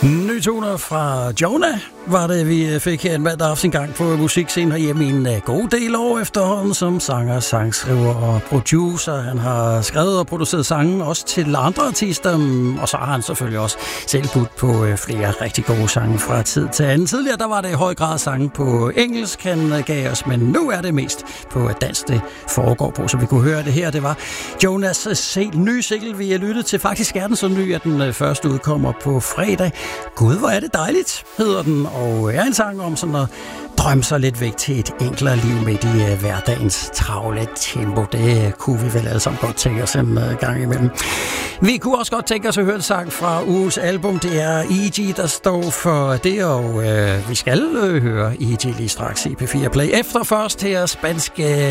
Ny toner fra Jonah var det, vi fik her en mandag aften gang på musikscenen herhjemme i en god del år efterhånden som sanger, sangskriver og producer. Han har skrevet og produceret sange også til andre artister, og så har han selvfølgelig også selv budt på flere rigtig gode sange fra tid til anden. Tidligere der var det i høj grad sange på engelsk, han gav os, men nu er det mest på dansk, det foregår på, så vi kunne høre det her. Det var Jonas' nye single, vi har lyttet til. Faktisk er den så ny, at den første udkommer på fredag. Gud, hvor er det dejligt, hedder den, og er en sang om sådan at drømme sig lidt væk til et enklere liv midt i hverdagens travle tempo. Det kunne vi vel alle sammen godt tænke os en gang imellem. Vi kunne også godt tænke os at høre en sang fra ugens album. Det er E.G., der står for det, og vi skal høre E.G. lige straks i P4 Play. Efter først her spanske